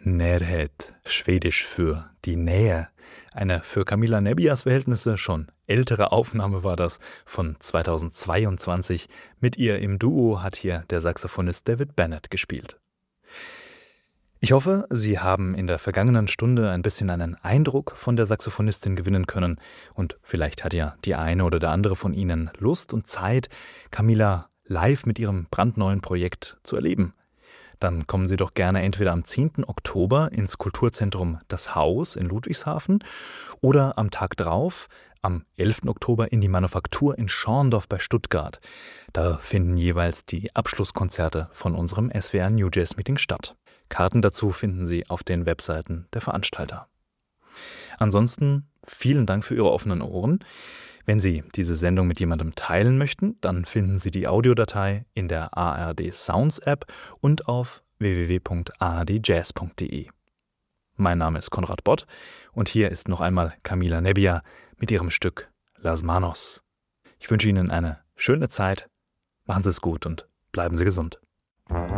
Närhet, schwedisch für die Nähe. Eine für Camilla Nebbias Verhältnisse schon ältere Aufnahme war das von 2022. Mit ihr im Duo hat hier der Saxophonist David Bennett gespielt. Ich hoffe, Sie haben in der vergangenen Stunde ein bisschen einen Eindruck von der Saxophonistin gewinnen können und vielleicht hat ja die eine oder der andere von Ihnen Lust und Zeit, Camilla live mit ihrem brandneuen Projekt zu erleben. Dann kommen Sie doch gerne entweder am 10. Oktober ins Kulturzentrum Das Haus in Ludwigshafen oder am Tag drauf, am 11. Oktober, in die Manufaktur in Schorndorf bei Stuttgart. Da finden jeweils die Abschlusskonzerte von unserem SWR New Jazz Meeting statt. Karten dazu finden Sie auf den Webseiten der Veranstalter. Ansonsten vielen Dank für Ihre offenen Ohren. Wenn Sie diese Sendung mit jemandem teilen möchten, dann finden Sie die Audiodatei in der ARD Sounds App und auf www.ardjazz.de. Mein Name ist Konrad Bott und hier ist noch einmal Camilla Nebbia mit ihrem Stück Las Manos. Ich wünsche Ihnen eine schöne Zeit, machen Sie es gut und bleiben Sie gesund.